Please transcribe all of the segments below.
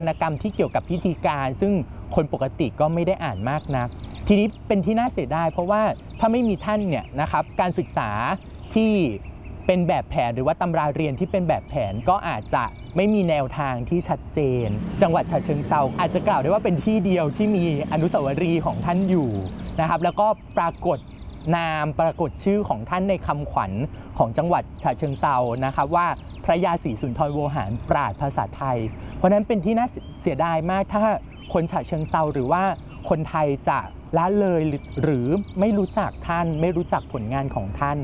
วรรณกรรมที่เกี่ยวกับพิธีการซึ่งคนปกติก็ไม่ได้อ่านมากนักทีนี้เป็นที่น่าเสียดายเพราะว่าถ้าไม่มีท่านเนี่ยนะครับการศึกษาที่เป็นแบบแผนหรือว่าตำราเรียนที่เป็นแบบแผนก็อาจจะไม่มีแนวทางที่ชัดเจนจังหวัดฉะเชิงเทราอาจจะกล่าวได้ว่าเป็นที่เดียวที่มีอนุสาวรีย์ของท่านอยู่นะครับแล้วก็ปรากฏนามปรากฏชื่อของท่านในคำขวัญของจังหวัดฉะเชิงเทรานะครับว่าพระยาศรีสุนทรโวหารปราชญ์ภาษาไทยเพราะนั้นเป็นที่น่าเสียดายมากถ้าคนฉะเชิงเทราหรือว่าคนไทยจะละเลยหรือไม่รู้จักท่านไม่รู้จักผลงานของท่าน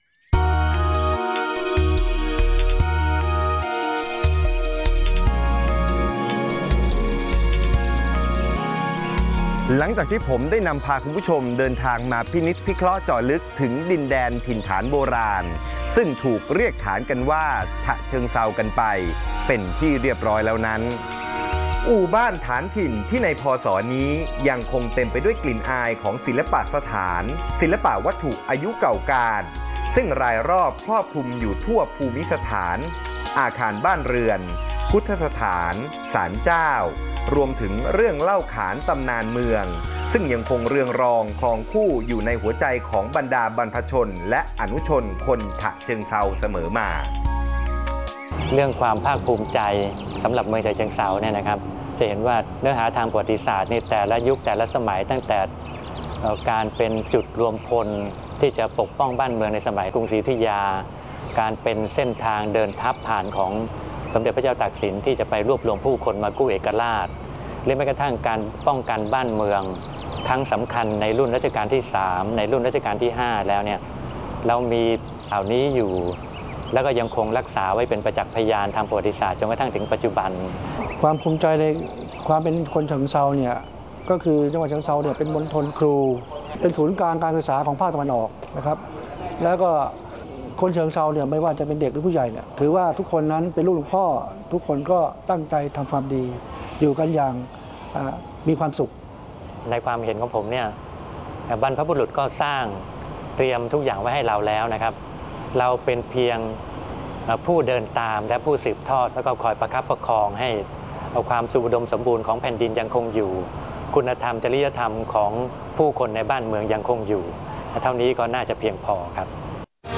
หลังจากที่ผมได้นำพาคุณผู้ชมเดินทางมาพินิจพิเคราะห์เจาะลึกถึงดินแดนถิ่นฐานโบราณซึ่งถูกเรียกขานกันว่าฉะเชิงเทรากันไปเป็นที่เรียบร้อยแล้วนั้นอู่บ้านฐานถิ่นที่ในพ.ศ.นี้ยังคงเต็มไปด้วยกลิ่นอายของศิลปะสถานศิลปะวัตถุอายุเก่าการซึ่งรายรอบครอบคลุมอยู่ทั่วภูมิสถานอาคารบ้านเรือนพุทธสถานศาลเจ้ารวมถึงเรื่องเล่าขานตำนานเมืองซึ่งยังคงเรืองรองครองคู่อยู่ในหัวใจของบรรดาบรรพชนและอนุชนคนฉะเชิงเทราเสมอมาเรื่องความภาคภูมิใจสำหรับเมืองฉะเชิงเทราเนี่ยนะครับจะเห็นว่าเนื้อหาทางประวัติศาสตร์ในแต่ละยุคแต่ละสมัยตั้งแต่การเป็นจุดรวมพลที่จะปกป้องบ้านเมืองในสมัยกรุงศรีอยุธยาการเป็นเส้นทางเดินทัพผ่านของสมเด็จพระเจ้าตากสินที่จะไปรวบรวมผู้คนมากู้เอกราชหรือแม้กระทั่งการป้องกันบ้านเมืองครั้งสำคัญในรุ่นรัชกาลที่3ในรุ่นรัชกาลที่5แล้วเนี่ยเรามีเหล่านี้อยู่แล้วก็ยังคงรักษาไว้เป็นประจักษ์พยานทางประวัติศาสตร์จนกระทั่งถึงปัจจุบันความภูมิใจในความเป็นคนฉะเชิงเทราเนี่ยก็คือจังหวัดฉะเชิงเทราเนี่ยเป็นมณฑลครูเป็นศูนย์กลางการศึกษาของภาคตะวันออกนะครับแล้วก็คนฉะเชิงเทราเนี่ยไม่ว่าจะเป็นเด็กหรือผู้ใหญ่เนี่ยถือว่าทุกคนนั้นเป็นลูกหลวงพ่อทุกคนก็ตั้งใจทำความดีอยู่กันอย่างมีความสุขในความเห็นของผมเนี่ยบรรพบุรุษก็สร้างเตรียมทุกอย่างไว้ให้เราแล้วนะครับเราเป็นเพียงผู้เดินตามและผู้สืบทอดแล้วก็คอยประคับประคองให้เอาความสุขอุดมสมบูรณ์ของแผ่นดินยังคงอยู่คุณธรรมจริยธรรมของผู้คนในบ้านเมืองยังคงอยู่เท่านี้ก็น่าจะเพียงพอครับ